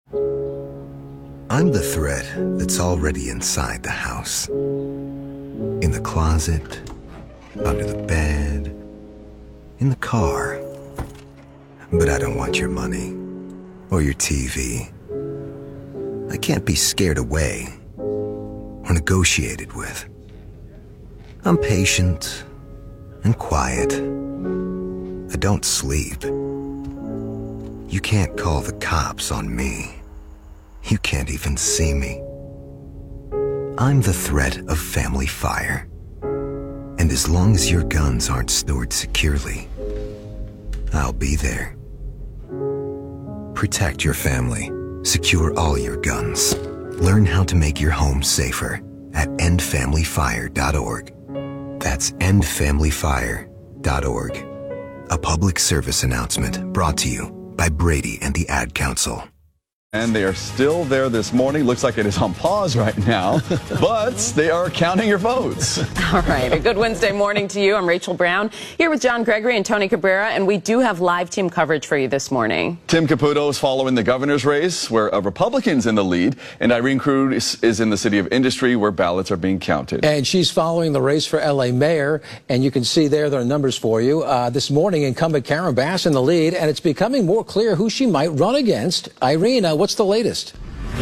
Speaker 12: I'm the threat that's already inside the house. In the closet, under the bed, in the car. But I don't want your money or your T V. I can't be scared away or negotiated with. I'm patient and quiet. I don't sleep. You can't call the cops on me. You can't even see me. I'm the threat of family fire. And as long as your guns aren't stored securely, I'll be there. Protect your family. Secure all your guns. Learn how to make your home safer at end family fire dot org. That's end family fire dot org. A public service announcement brought to you by Brady and the Ad Council.
Speaker 21: And they are still there this morning. Looks like it is on pause right now, but they are counting your votes.
Speaker 3: All right. A good Wednesday morning to you. I'm Rachel Brown here with John Gregory and Tony Cabrera, and we do have live team coverage for you this morning.
Speaker 21: Tim Caputo is following the governor's race, where a Republican's in the lead, and Irene Cruz is in the City of Industry, where ballots are being counted.
Speaker 2: And she's following the race for L A mayor, and you can see there, there are numbers for you. Uh, this morning, incumbent Karen Bass in the lead, and it's becoming more clear who she might run against. Irene, uh, what's the latest?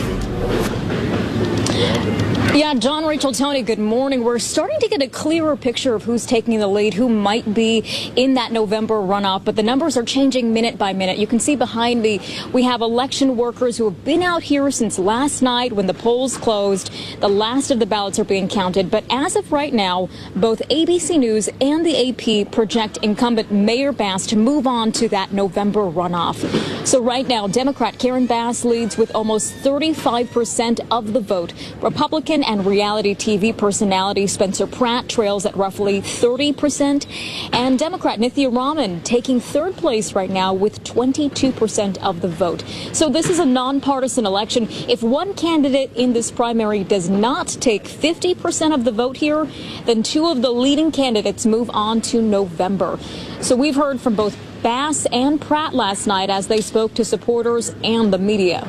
Speaker 15: Yeah, John, Rachel, Tony, good morning. We're starting to get a clearer picture of who's taking the lead, who might be in that November runoff, but the numbers are changing minute by minute. You can see behind me, we have election workers who have been out here since last night when the polls closed. The last of the ballots are being counted, but as of right now, both A B C News and the A P project incumbent Mayor Bass to move on to that November runoff. So right now, Democrat Karen Bass leads with almost thirty-five percent of the vote. Republican and reality T V personality Spencer Pratt trails at roughly thirty percent. And Democrat Nithya Raman taking third place right now with twenty-two percent of the vote. So this is a nonpartisan election. If one candidate in this primary does not take fifty percent of the vote here, then two of the leading candidates move on to November. So we've heard from both Bass and Pratt last night as they spoke to supporters and the media.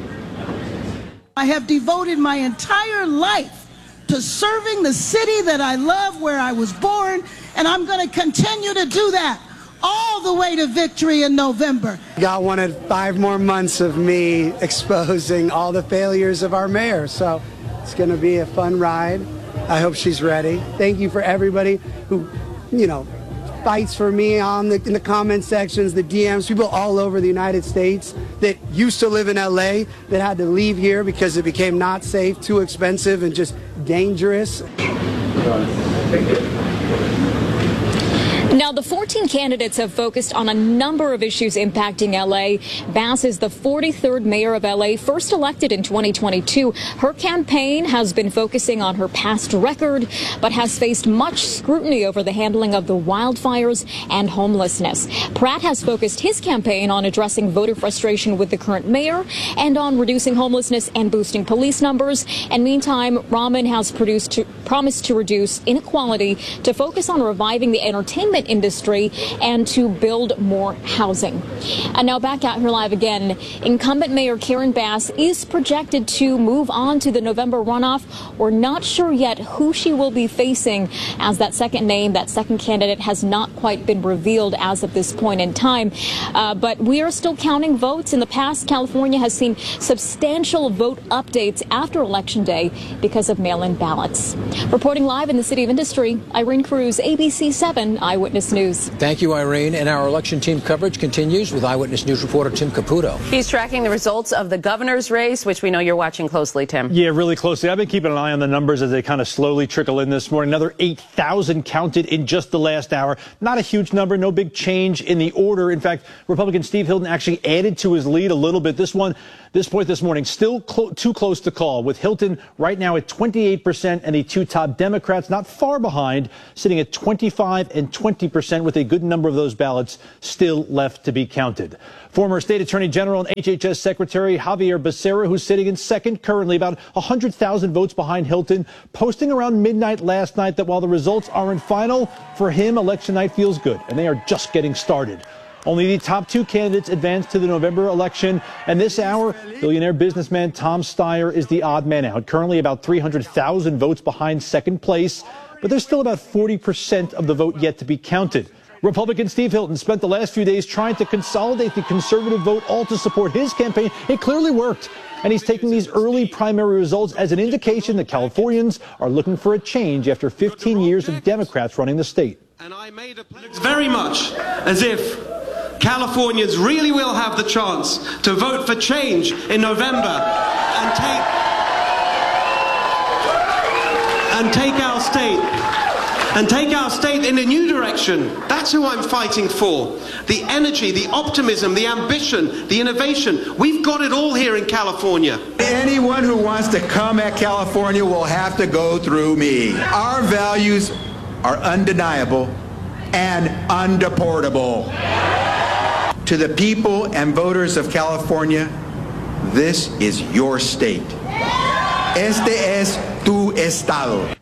Speaker 17: I have devoted my entire life to serving the city that I love, where I was born, and I'm going to continue to do that all the way to victory in November.
Speaker 22: God wanted five more months of me exposing all the failures of our mayor, so it's going to be a fun ride. I hope she's ready. Thank you for everybody who, you know, fights for me on the, in the comment sections, the D Ms, people all over the United States that used to live in L A that had to leave here because it became not safe, too expensive, and just dangerous.
Speaker 15: Now, the fourteen candidates have focused on a number of issues impacting L A. Bass is the forty-third mayor of L A, first elected in twenty twenty-two. Her campaign has been focusing on her past record, but has faced much scrutiny over the handling of the wildfires and homelessness. Pratt has focused his campaign on addressing voter frustration with the current mayor and on reducing homelessness and boosting police numbers. And meantime, Raman has produced to, promised to reduce inequality, to focus on reviving the entertainment industry, and to build more housing. And now back out here live again, incumbent Mayor Karen Bass is projected to move on to the November runoff. We're not sure yet who she will be facing, as that second name, that second candidate, has not quite been revealed as of this point in time. Uh, but we are still counting votes. In the past, California has seen substantial vote updates after Election Day because of mail-in ballots. Reporting live in the City of Industry, Irene Cruz, A B C seven Eyewitness. Eyewitness News.
Speaker 2: Thank you, Irene. And our election team coverage continues with Eyewitness News reporter Tim Caputo.
Speaker 3: He's tracking the results of the governor's race, which we know you're watching closely, Tim.
Speaker 10: Yeah, really closely. I've been keeping an eye on the numbers as they kind of slowly trickle in this morning. Another eight thousand counted in just the last hour. Not a huge number, no big change in the order. In fact, Republican Steve Hilton actually added to his lead a little bit. This one, this point this morning, still clo- too close to call, with Hilton right now at twenty-eight percent and the two top Democrats not far behind, sitting at twenty-five and twenty percent, with a good number of those ballots still left to be counted. Former State Attorney General and H H S Secretary Xavier Becerra, who's sitting in second currently, about one hundred thousand votes behind Hilton, posting around midnight last night that while the results aren't final, for him, election night feels good, and they are just getting started. Only the top two candidates advance to the November election, and this hour, billionaire businessman Tom Steyer is the odd man out, currently about three hundred thousand votes behind second place, but there's still about forty percent of the vote yet to be counted. Republican Steve Hilton spent the last few days trying to consolidate the conservative vote, all to support his campaign. It clearly worked, and he's taking these early primary results as an indication that Californians are looking for a change after fifteen years of Democrats running the state.
Speaker 13: It's very much as if Californians really will have the chance to vote for change in November and take and take our state and take our state in a new direction. That's who I'm fighting for. The energy, the optimism, the ambition, the innovation. We've got it all here in California.
Speaker 16: Anyone who wants to come at California will have to go through me. Our values are undeniable and undeportable. To the people and voters of California, this is your state. Este es tu estado.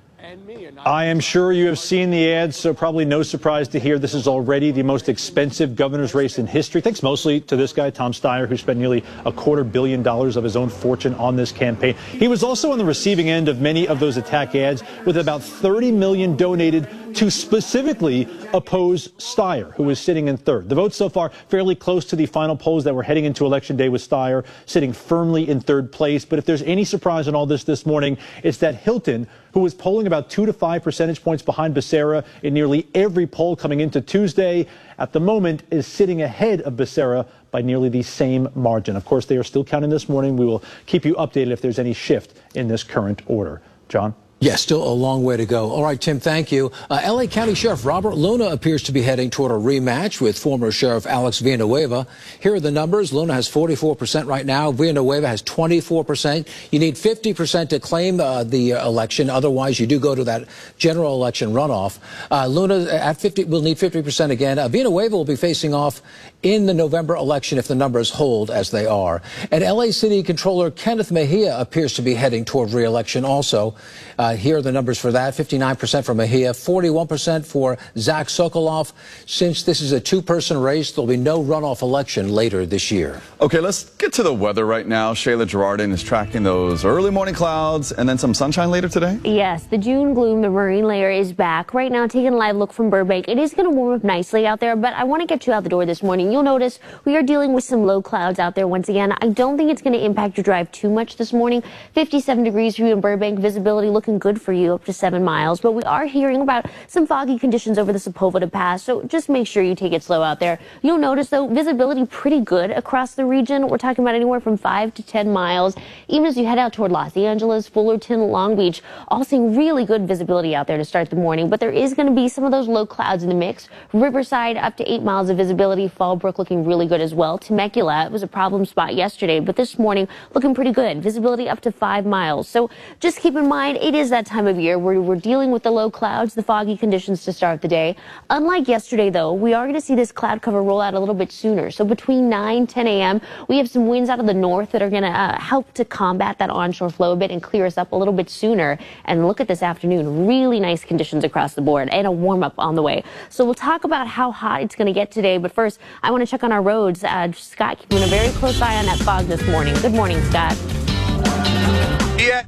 Speaker 10: I am sure you have seen the ads, so probably no surprise to hear this is already the most expensive governor's race in history, thanks mostly to this guy, Tom Steyer, who spent nearly a quarter billion dollars of his own fortune on this campaign. He was also on the receiving end of many of those attack ads, with about thirty million dollars donated to specifically oppose Steyer, who is sitting in third. The votes so far fairly close to the final polls that were heading into Election Day, with Steyer sitting firmly in third place. But if there's any surprise in all this this morning, it's that Hilton, who was polling about two to five percentage points behind Becerra in nearly every poll coming into Tuesday, at the moment is sitting ahead of Becerra by nearly the same margin. Of course, they are still counting this morning. We will keep you updated if there's any shift in this current order. John?
Speaker 2: Yeah, still a long way to go. All right, Tim, thank you. Uh, L A County Sheriff Robert Luna appears to be heading toward a rematch with former Sheriff Alex Villanueva. Here are the numbers. Luna has forty-four percent right now. Villanueva has twenty-four percent. You need fifty percent to claim uh, the uh, election. Otherwise, you do go to that general election runoff. Uh, Luna at fifty will need fifty percent again. Uh, Villanueva will be facing off in the November election if the numbers hold as they are. And L A City Controller Kenneth Mejia appears to be heading toward re-election also. Uh, here are the numbers for that. fifty-nine percent for Mejia, forty-one percent for Zach Sokoloff. Since this is a two-person race, there'll be no runoff election later this year.
Speaker 21: Okay, let's get to the weather right now. Shayla Girardin is tracking those early morning clouds and then some sunshine later today.
Speaker 1: Yes, the June gloom, the marine layer is back. Right now, taking a live look from Burbank, it is going to warm up nicely out there, but I want to get you out the door this morning. You'll notice we are dealing with some low clouds out there once again. I don't think it's going to impact your drive too much this morning. fifty-seven degrees for you in Burbank, visibility looking good for you up to seven miles, but we are hearing about some foggy conditions over the Sepulveda Pass, so just make sure you take it slow out there. You'll notice, though, visibility pretty good across the region. We're talking about anywhere from five to ten miles. Even as you head out toward Los Angeles, Fullerton, Long Beach, all seeing really good visibility out there to start the morning, but there is going to be some of those low clouds in the mix. Riverside up to eight miles of visibility. Fallbrook looking really good as well. Temecula, it was a problem spot yesterday, but this morning looking pretty good. Visibility up to five miles. So just keep in mind, it is that time of year where we're dealing with the low clouds, the foggy conditions to start the day. Unlike yesterday, though, we are going to see this cloud cover roll out a little bit sooner. So between nine, ten a m, we have some winds out of the north that are going to uh, help to combat that onshore flow a bit and clear us up a little bit sooner. And look at this afternoon, really nice conditions across the board and a warm up on the way. So we'll talk about how hot it's going to get today. But first, I want to check on our roads. Uh, Scott keeping a very close eye on that fog this morning. Good morning, Scott.
Speaker 18: Yeah.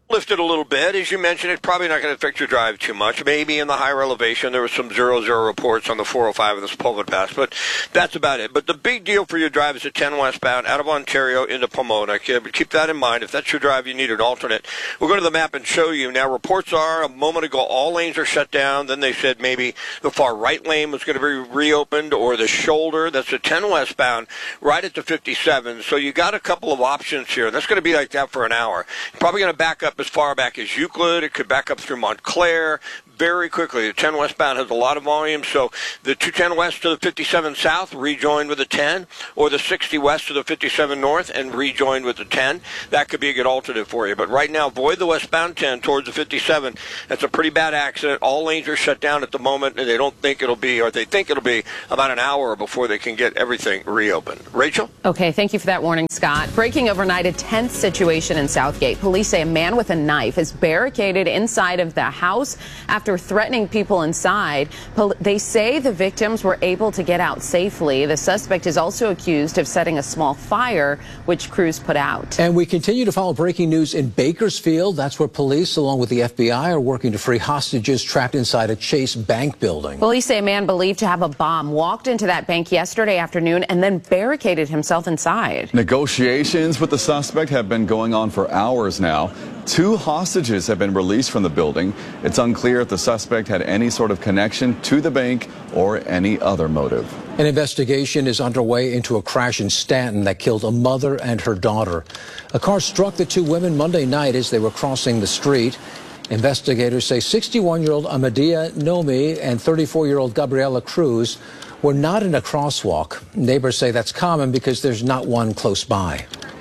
Speaker 4: Lifted a little bit. As you mentioned, it's probably not going to affect your drive too much. Maybe in the higher elevation, there were some zero zero reports on the four oh five of the Sepulveda Pass, but that's about it. But the big deal for your drive is the ten westbound out of Ontario into Pomona. Keep that in mind. If that's your drive, you need an alternate. We'll go to the map and show you. Now, reports are a moment ago all lanes are shut down. Then they said maybe the far right lane was going to be reopened or the shoulder. That's the ten westbound right at the fifty-seven. So you got a couple of options here. That's going to be like that for an hour. You're probably going to back up as far back as Euclid. It could back up through Montclair very quickly. The ten westbound has a lot of volume, so the two ten west to the fifty-seven south rejoined with the ten, or the sixty west to the fifty-seven north and rejoined with the ten. That could be a good alternative for you. But right now, avoid the westbound ten towards the fifty-seven. That's a pretty bad accident. All lanes are shut down at the moment, and they don't think it'll be, or they think it'll be about an hour before they can get everything reopened. Rachel?
Speaker 3: Okay, thank you for that warning, Scott. Breaking overnight, a tense situation in Southgate. Police say a man with a knife is barricaded inside of the house after After threatening people inside. They say the victims were able to get out safely. The suspect is also accused of setting a small fire, which crews put out.
Speaker 2: And we continue to follow breaking news in Bakersfield. That's where police, along with the F B I, are working to free hostages trapped inside a Chase Bank building.
Speaker 3: Police say a man believed to have a bomb walked into that bank yesterday afternoon and then barricaded himself inside.
Speaker 21: Negotiations with the suspect have been going on for hours now. Two hostages have been released from the building. It's unclear if the suspect had any sort of connection to the bank or any other motive.
Speaker 2: An investigation is underway into a crash in Stanton that killed a mother and her daughter. A car struck the two women Monday night as they were crossing the street. Investigators say sixty-one-year-old Amadea Nomi and thirty-four-year-old Gabriela Cruz were not in a crosswalk. Neighbors say that's common because there's not one close by.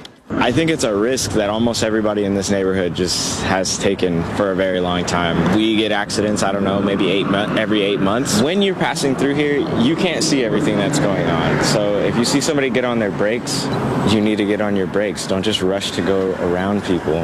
Speaker 7: I think it's a risk that almost everybody in this neighborhood just has taken for a very long time. We get accidents, I don't know, maybe eight mo- every eight months. When you're passing through here, you can't see everything that's going on. So if you see somebody get on their brakes, you need to get on your brakes. Don't just rush to go around people.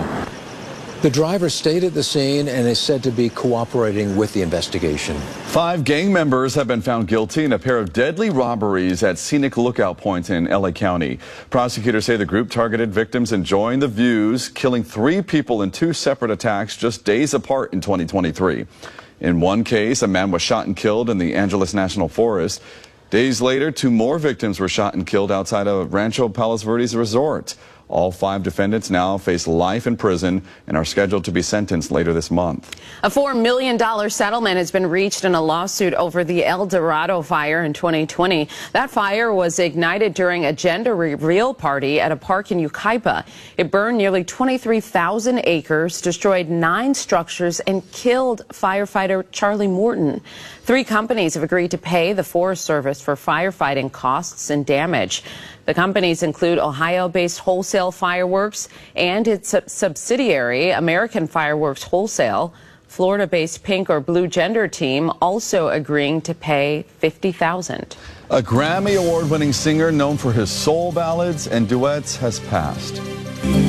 Speaker 2: The driver stayed at the scene and is said to be cooperating with the investigation.
Speaker 21: Five gang members have been found guilty in a pair of deadly robberies at scenic lookout points in L A County. Prosecutors say the group targeted victims enjoying the views, killing three people in two separate attacks just days apart in twenty twenty-three. In one case, a man was shot and killed in the Angeles National Forest. Days later, two more victims were shot and killed outside of Rancho Palos Verdes Resort. All five defendants now face life in prison and are scheduled to be sentenced later this month.
Speaker 3: A four million dollars settlement has been reached in a lawsuit over the El Dorado fire in twenty twenty. That fire was ignited during a gender reveal party at a park in Yucaipa. It burned nearly twenty-three thousand acres, destroyed nine structures, and killed firefighter Charlie Morton. Three companies have agreed to pay the Forest Service for firefighting costs and damage. The companies include Ohio-based Wholesale Fireworks and its subsidiary, American Fireworks Wholesale. Florida-based Pink or Blue Gender Team also agreeing to pay fifty thousand dollars.
Speaker 21: A Grammy Award-winning singer known for his soul ballads and duets has passed.